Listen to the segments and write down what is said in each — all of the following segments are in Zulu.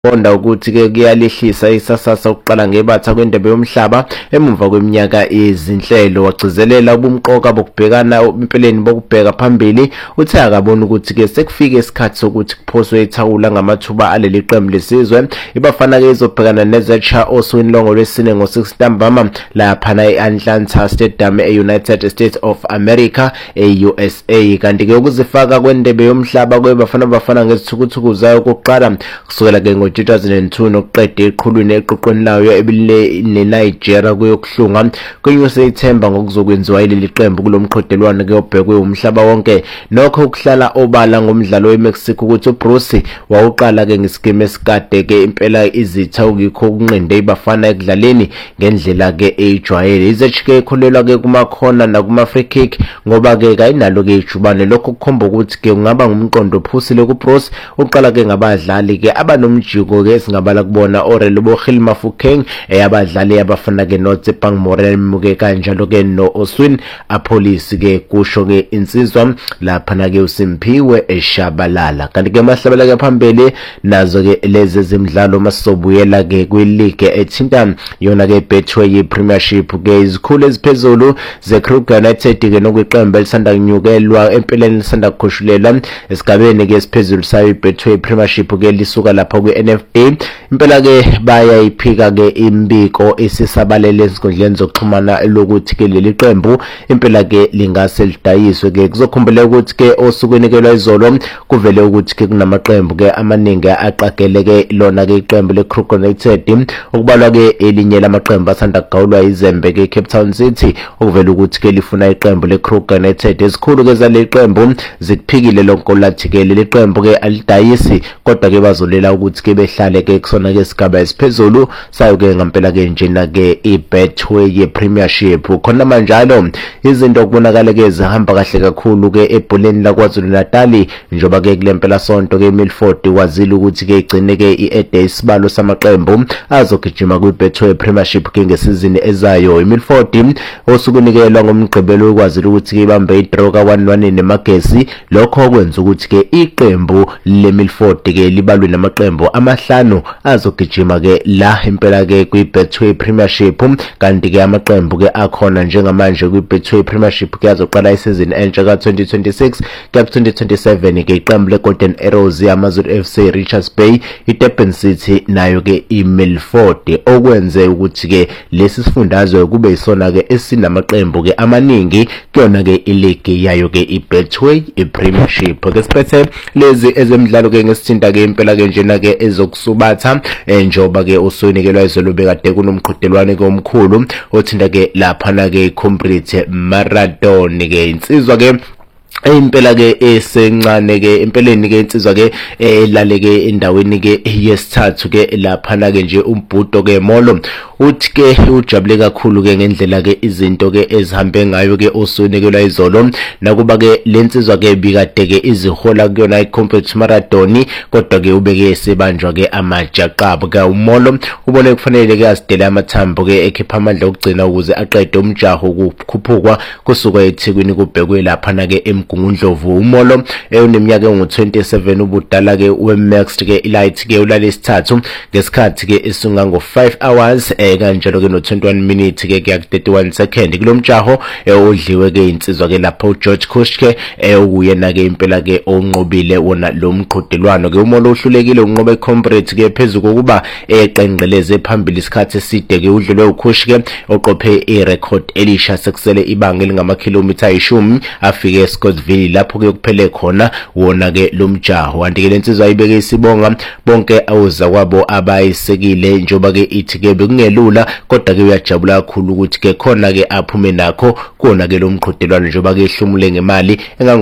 Bonda ukuthi ke kuyalehlisa isasasa ukuqala ngebatha kwendebe yomhlaba emumva kweminyaka izinhlelo wagcizelela ubumqoka bokubhekana empeleni bokubheka phambili. Uthe akabona ukuthi ke sekufike isikhathi sokuthi kuphoswe ithawula ngamathuba aleli qembu lesizwe. Ibafana ke izobhekana neZecha oswini longo lwesine ngo-6 ntambama lapha e-Atlanta Stadium e-United States of America e-USA. Kanti ke ukuzifaka kwendebe yomhlaba kwebafana ngezithukuthuku zayo kokuqala kusukela ke 2002 nokuqeda eqhulwini eqoqweni layo ebile neNigeria kuyokuhlunga kwenyuse ithemba ngokuzokwenziwa yileli qembu kulomqhudelwano ke obhekwe umhlaba wonke. Nokho ukuhlala obala ngomdlalo weMexico ukuthi uBruce wawuqala ke ngesigeme esikade ke impela izitha ukikho ukunqinde ibafana ekudlaleni ngendlela ke ejwayele. Izechi ke ikholelwa ke kumakhona nakuma free kick ngoba ke kayinalo ke ijubane. Lokho kukhomba ukuthi ke kungaba ngumqondo ophusile kuBruce. Uqala ke ngabadlali ke abanomjiko ke singabala kubona Orelebo Gilmafukeng abadlali abafana ke noTsepang Morem ke kanjalo ke no Oswin Apolice ke kusho ke insizwa lapha na ke uSimpiwe eShabalala. Kanti ke mahlabela ke phambili nazo ke lezi zemidlalo masobuyela ke kwileague ethinta yona ke Betway Premiership ke izikhulu eziphezulu zeKruger United ke nokwiqembu elisanda kunyukelwa empeleni lisanda kukhushulela esigabeni ke esiphezulu sayo Betway Premiership ke lisuka lapha kwiNFA. Impela ke bayayiphika ke imbiko esisabalele ezinkundleni zokuxhumana lokuthi ke leli qembu impela ke lingase lidayiswe ke. Kuzokhumbula ukuthi ke osukunikelwa izolo kuvele ukuthi ke kunamaqembu ke amaningi aqagele ke lona ke iqembu leKruger United okubalwa ke elinye lamaqembu asanda kugawulwa izembe ke Cape Town City okuvela ukuthi ke lifuna iqembu leKruger United. Izikhulu ke zale qembu zikuphikile lonke lathi ke leli qembu ke alidayisi kodwa ke bazolela ukuthi ke behlale ke kusona ke isigaba esiphezulu sayo ke ngempela ke njena ke iBetway Premiership. Khona manjalo izinto kubonakala ke zihamba kahle kakhulu ke ebholeni laKwaZulu Natal njoba ke kulempela sonto ke Milford wazile ukuthi ke igcine ke iede isibalo samaqembu azogijima kwiBetway Premiership ke ngesizini ezayo. iMilford osukunikelwa ngomgqibelo ukwazile ukuthi ke ibambe idraw ka-1-1 neMagesi. Lokho kwenza ukuthi ke iqembu leMilford ke libalwe namaqembu amahlanu azogijima ke la impela ke kwiBetway Premiership. Kanti ke amaqembu ke akhona njengamanje kwiBetway Premiership ke azoqala isizini entsha ka-2026 kuya 2027 ke iqembu leGolden Arrows, amaZulu FC, Richards Bay, iDurban City nayo ke iMilford, okwenze ukuthi ke lesi sifundazwe kube isona ke esinamaqembu ke amaningi kuyona ke ileague yayo ke iBetway Premiership. Ke siphethe lezi ezemidlalo ke ngesithinta ke impela ke njena ke ezokusubatha njoba ke usonikelwa izolo bekade kunomqhudelwano ke omkhulu othinta ke lapha na ke Complete Marathon ke insizwa ke impela ke esencane ke empeleni ke insizwa ke elale ke endaweni ke yesithathu ke lapha na ke nje umbhudo ke Molo uthi ke ujabule kakhulu ke ngendlela ke izinto ke ezihambe ngayo ke osonikelwa izolo nakuba ke lensizwa ke bikade ke izihola kuyona iComplete Marathon kodwa ke ubeke sebanjwa ke amajaqabo ke uMolo ubone kufanele ke azidele amathambo ke ekhipha amandla okugcina ukuze aqede umjaho ukukhuphukwa kusuka eThekwini kubhekwe lapha na ke Ngundlovu. uMolo uneminyaka engu-27 ubudala ke weMaxed ke Elite ke ulale isithathu ngesikhathi ke isunga ngo-5 hours kanjalo ke no21 minutes ke kuya 31 second kulomjaho odliwe ke insizwa ke lapha uGeorge Kushke uyena ke impela ke onqobile wona lo mqhudelwano ke. uMolo uhlulekile unqobe Complete ke phezulu kokuba eqenqeleze phambili isikhathi eside ke udlulwe uKushke oqophe irecord elisha sekusele ibanga elingama-kilometer 10 afike Scottsville lapho ke kuphele khona wona ke lomjaho. Kanti ke lensizwa ayibeke isibonga bonke awuza kwabo abayisekile njoba ke ithi ke bekungelula kodwa ke uyajabula kakhulu ukuthi ke khona ke aphume nakho kona ke lomqhudelwano njoba ke ihlumule ngemali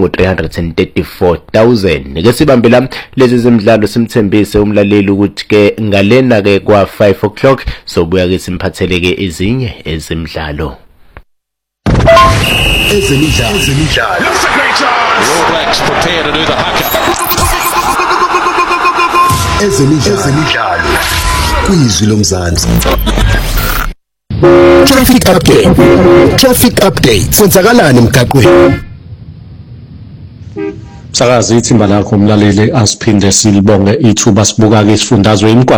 engango-334,000 ke. Sibambela lezi zemidlalo simthembise umlaleli ukuthi ke ngalena ke kwa 5 o'clock sobuya ke simphathele ke ezinye ezemidlalo. Ezemidlalo. Looks a great chance. The All Blacks prepare to do the haka. Ezemidlalo. Kwizwi lomzansi. Traffic update. Kwenzakalani emgaqweni? Sakazi ithimba lakho umlaleli asiphinde silibonge ithuba sibuka ke isifundazwe